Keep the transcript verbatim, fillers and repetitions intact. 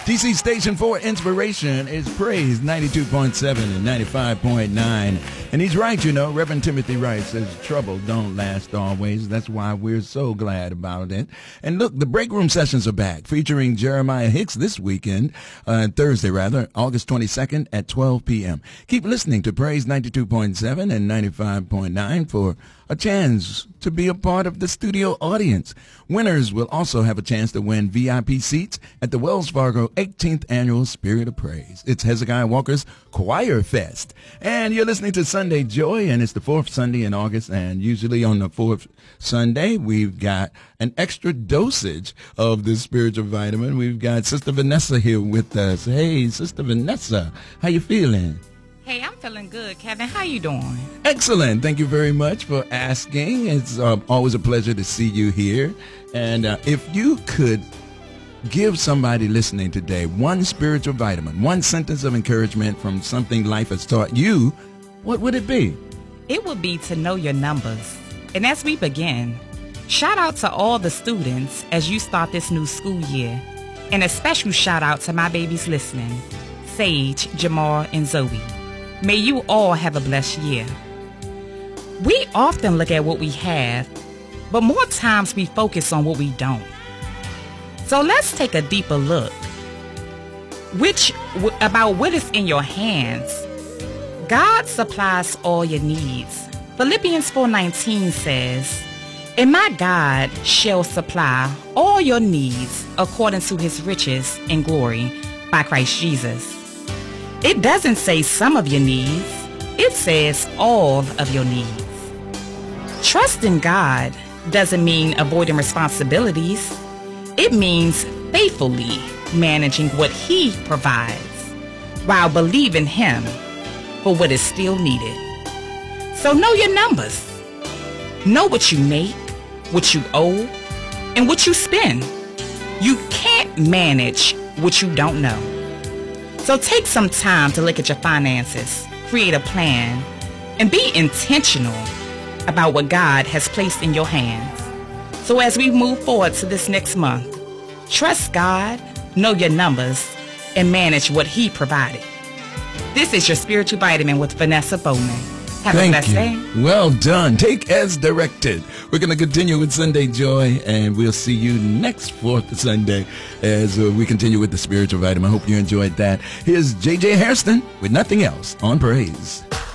D C station for inspiration is Praise ninety-two point seven and ninety-five point nine. And he's right, you know. Reverend Timothy Wright says trouble don't last always. That's why we're so glad about it. And look, the break room sessions are back, featuring Jeremiah Hicks this weekend, uh, Thursday rather, August twenty-second at twelve p.m. Keep listening to Praise ninety-two point seven and ninety-five point nine for a chance to be a part of the studio audience. Winners will also have a chance to win V I P seats at the Wells Fargo eighteenth Annual Spirit of Praise. It's Hezekiah Walker's Choir Fest. And you're listening to Sunday Joy, and it's the fourth Sunday in August. And usually on the fourth Sunday, we've got an extra dosage of the spiritual vitamin. We've got Sister Vanessa here with us. Hey, Sister Vanessa, how you feeling? Hey, I'm feeling good, Kevin. How you doing? Excellent. Thank you very much for asking. It's uh, always a pleasure to see you here. And uh, if you could give somebody listening today one spiritual vitamin, one sentence of encouragement from something life has taught you, what would it be? It would be to know your numbers. And as we begin, shout out to all the students as you start this new school year. And a special shout out to my babies listening, Sage, Jamal, and Zoe. May you all have a blessed year. We often look at what we have, but more times we focus on what we don't. So let's take a deeper look which w- about what is in your hands. God supplies all your needs. Philippians four nineteen says, "And my God shall supply all your needs according to his riches and glory by Christ Jesus." It doesn't say some of your needs. It says all of your needs. Trusting God doesn't mean avoiding responsibilities. It means faithfully managing what he provides while believing him for what is still needed. So know your numbers. Know what you make, what you owe, and what you spend. You can't manage what you don't know. So take some time to look at your finances, create a plan, and be intentional about what God has placed in your hands. So as we move forward to this next month, trust God, know your numbers, and manage what he provided. This is your spiritual vitamin with Vanessa Bowman. Have Thank a blessed you. day. Well done. Take as directed. We're going to continue with Sunday Joy, and we'll see you next fourth Sunday as uh, we continue with the spiritual vitamin. I hope you enjoyed that. Here's J J Hairston with Nothing Else on Praise.